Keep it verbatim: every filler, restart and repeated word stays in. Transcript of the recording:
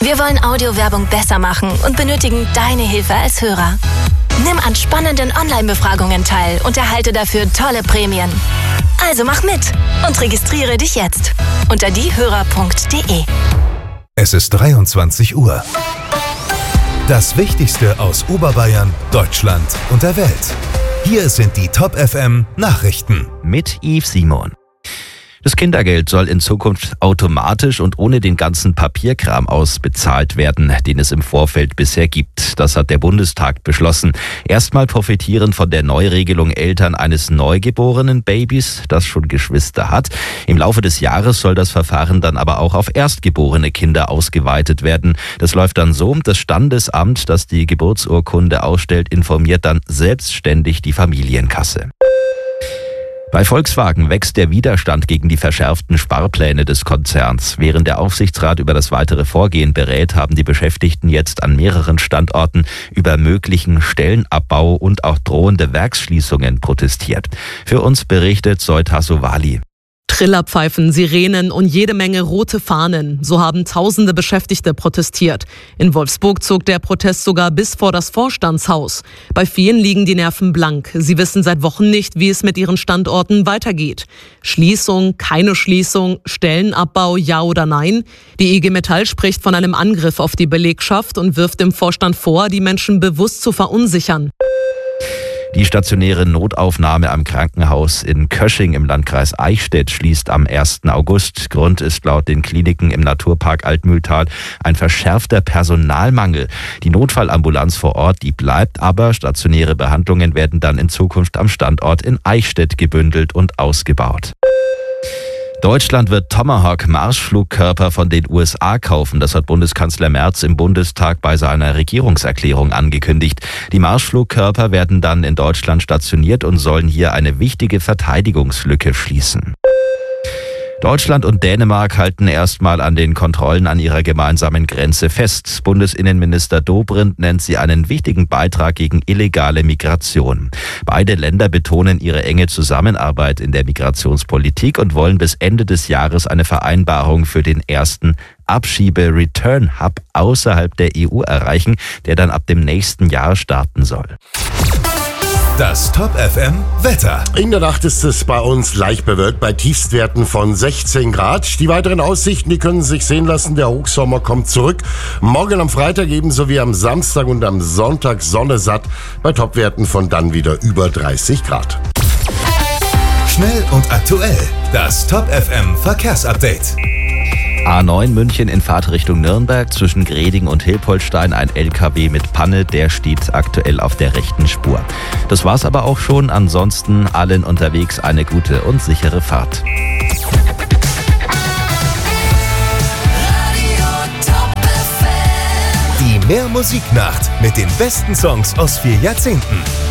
Wir wollen Audiowerbung besser machen und benötigen deine Hilfe als Hörer. Nimm an spannenden Online-Befragungen teil und erhalte dafür tolle Prämien. Also mach mit und registriere dich jetzt unter diehörer punkt de. Es ist dreiundzwanzig Uhr. Das Wichtigste aus Oberbayern, Deutschland und der Welt. Hier sind die Top F M Nachrichten. Mit Yves Simon. Das Kindergeld soll in Zukunft automatisch und ohne den ganzen Papierkram ausbezahlt werden, den es im Vorfeld bisher gibt. Das hat der Bundestag beschlossen. Erstmal profitieren von der Neuregelung Eltern eines neugeborenen Babys, das schon Geschwister hat. Im Laufe des Jahres soll das Verfahren dann aber auch auf erstgeborene Kinder ausgeweitet werden. Das läuft dann so: Das Standesamt, das die Geburtsurkunde ausstellt, informiert dann selbstständig die Familienkasse. Bei Volkswagen wächst der Widerstand gegen die verschärften Sparpläne des Konzerns. Während der Aufsichtsrat über das weitere Vorgehen berät, haben die Beschäftigten jetzt an mehreren Standorten über möglichen Stellenabbau und auch drohende Werksschließungen protestiert. Für uns berichtet Zoe Tassovali. Trillerpfeifen, Sirenen und jede Menge rote Fahnen. So haben tausende Beschäftigte protestiert. In Wolfsburg zog der Protest sogar bis vor das Vorstandshaus. Bei vielen liegen die Nerven blank. Sie wissen seit Wochen nicht, wie es mit ihren Standorten weitergeht. Schließung, keine Schließung, Stellenabbau, ja oder nein? Die I G Metall spricht von einem Angriff auf die Belegschaft und wirft dem Vorstand vor, die Menschen bewusst zu verunsichern. Die stationäre Notaufnahme am Krankenhaus in Kösching im Landkreis Eichstätt schließt am ersten August. Grund ist laut den Kliniken im Naturpark Altmühltal ein verschärfter Personalmangel. Die Notfallambulanz vor Ort, die bleibt aber. Stationäre Behandlungen werden dann in Zukunft am Standort in Eichstätt gebündelt und ausgebaut. Deutschland wird Tomahawk-Marschflugkörper von den U S A kaufen. Das hat Bundeskanzler Merz im Bundestag bei seiner Regierungserklärung angekündigt. Die Marschflugkörper werden dann in Deutschland stationiert und sollen hier eine wichtige Verteidigungslücke schließen. Deutschland und Dänemark halten erstmal an den Kontrollen an ihrer gemeinsamen Grenze fest. Bundesinnenminister Dobrindt nennt sie einen wichtigen Beitrag gegen illegale Migration. Beide Länder betonen ihre enge Zusammenarbeit in der Migrationspolitik und wollen bis Ende des Jahres eine Vereinbarung für den ersten Abschiebe-Return-Hub außerhalb der E U erreichen, der dann ab dem nächsten Jahr starten soll. Das Top F M Wetter. In der Nacht ist es bei uns leicht bewölkt bei Tiefstwerten von sechzehn Grad. Die weiteren Aussichten, die können sich sehen lassen. Der Hochsommer kommt zurück. Morgen am Freitag ebenso wie am Samstag und am Sonntag Sonne satt bei Topwerten von dann wieder über dreißig Grad. Schnell und aktuell. Das Top F M Verkehrsupdate. A neun München in Fahrtrichtung Nürnberg, zwischen Greding und Hilpoltstein ein L K W mit Panne, der steht aktuell auf der rechten Spur. Das war's aber auch schon, ansonsten allen unterwegs eine gute und sichere Fahrt. Die Mehr Musiknacht mit den besten Songs aus vier Jahrzehnten.